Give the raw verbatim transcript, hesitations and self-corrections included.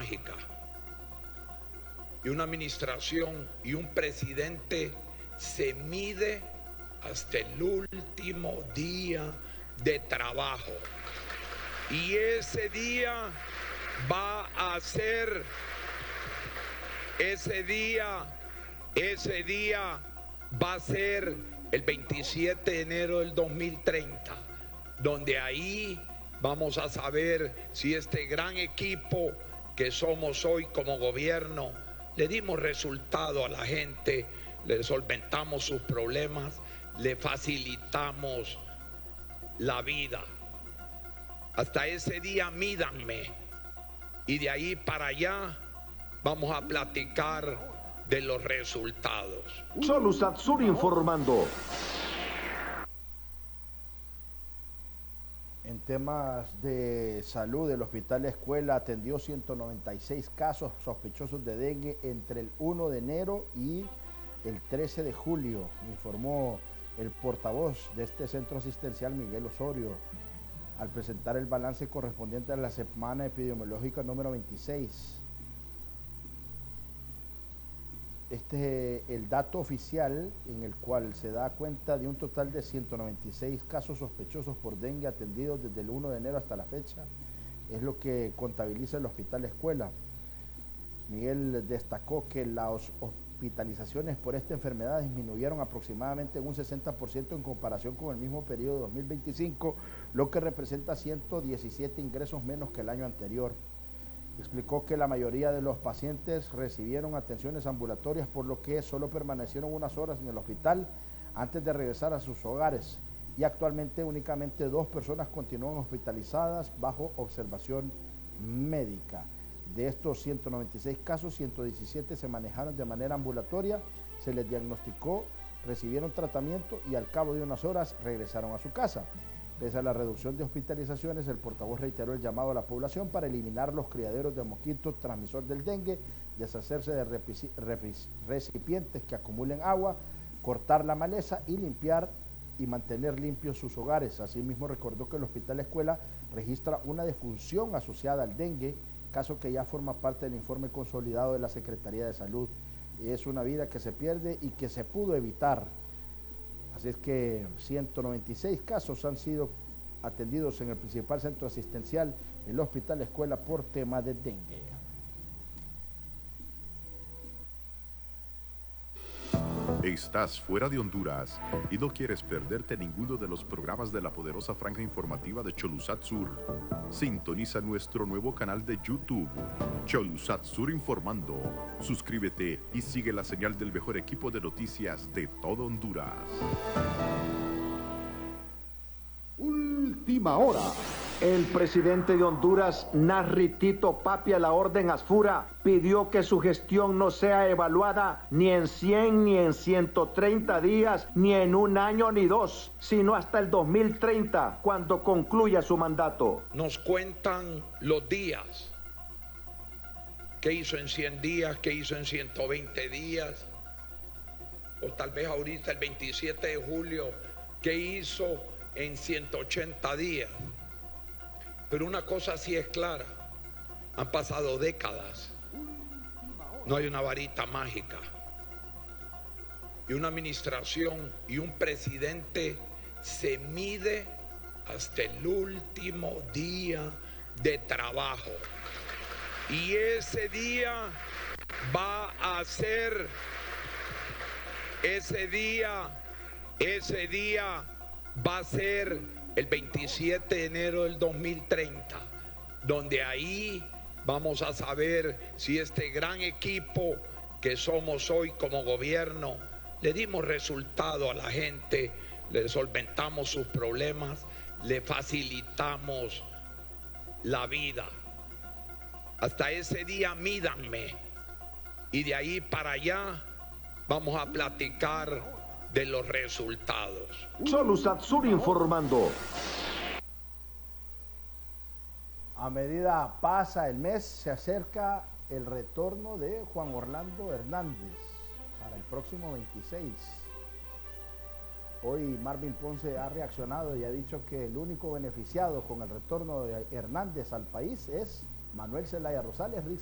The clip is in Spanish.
mágica. Y una administración y un presidente se mide hasta el último día de trabajo. Y ese día va a ser, ese día, ese día va a ser el veintisiete de enero del dos mil treinta, donde ahí vamos a saber si este gran equipo que somos hoy como gobierno le dimos resultado a la gente, le solventamos sus problemas, le facilitamos la vida. Hasta ese día mídanme y de ahí para allá vamos a platicar de los resultados. Cholusat Sur informando. En temas de salud, el Hospital Escuela atendió ciento noventa y seis casos sospechosos de dengue entre el primero de enero y el trece de julio, informó el portavoz de este centro asistencial, Miguel Osorio, al presentar el balance correspondiente a la semana epidemiológica número veintiséis. Este es el dato oficial en el cual se da cuenta de un total de ciento noventa y seis casos sospechosos por dengue atendidos desde el primero de enero hasta la fecha. Es lo que contabiliza el Hospital Escuela. Miguel destacó que las hospitalizaciones por esta enfermedad disminuyeron aproximadamente un sesenta por ciento en comparación con el mismo periodo de dos mil veinticinco, lo que representa ciento diecisiete ingresos menos que el año anterior. Explicó que la mayoría de los pacientes recibieron atenciones ambulatorias, por lo que solo permanecieron unas horas en el hospital antes de regresar a sus hogares, y actualmente únicamente dos personas continúan hospitalizadas bajo observación médica. De estos ciento noventa y seis casos, ciento diecisiete se manejaron de manera ambulatoria, se les diagnosticó, recibieron tratamiento y al cabo de unas horas regresaron a su casa. Pese a la reducción de hospitalizaciones, el portavoz reiteró el llamado a la población para eliminar los criaderos de mosquitos transmisor del dengue, deshacerse de recipientes que acumulen agua, cortar la maleza y limpiar y mantener limpios sus hogares. Asimismo, recordó que el Hospital Escuela registra una defunción asociada al dengue, caso que ya forma parte del informe consolidado de la Secretaría de Salud. Es una vida que se pierde y que se pudo evitar. Así es que ciento noventa y seis casos han sido atendidos en el principal centro asistencial, el Hospital Escuela, por tema de dengue. Estás fuera de Honduras y no quieres perderte ninguno de los programas de la poderosa franja informativa de Cholusat Sur. Sintoniza nuestro nuevo canal de YouTube, Cholusat Sur Informando. Suscríbete y sigue la señal del mejor equipo de noticias de todo Honduras. Última hora. El presidente de Honduras, Narri Tito Papi, a la orden Asfura, pidió que su gestión no sea evaluada ni en cien, ni en ciento treinta días, ni en un año, ni dos, sino hasta el dos mil treinta, cuando concluya su mandato. Nos cuentan los días. ¿Qué hizo en cien días? ¿Qué hizo en ciento veinte días? O tal vez ahorita el veintisiete de julio, ¿qué hizo en ciento ochenta días? Pero una cosa sí es clara, han pasado décadas, no hay una varita mágica. Y una administración y un presidente se mide hasta el último día de trabajo. Y ese día va a ser, ese día, ese día va a ser el veintisiete de enero del dos mil treinta, donde ahí vamos a saber si este gran equipo que somos hoy como gobierno le dimos resultado a la gente, le solventamos sus problemas, le facilitamos la vida. Hasta ese día mídanme y de ahí para allá vamos a platicar de los resultados. Cholusat Sur informando. A medida pasa el mes, se acerca el retorno de Juan Orlando Hernández para el próximo veintiséis. Hoy Marvin Ponce ha reaccionado y ha dicho que el único beneficiado con el retorno de Hernández al país es Manuel Zelaya Rosales.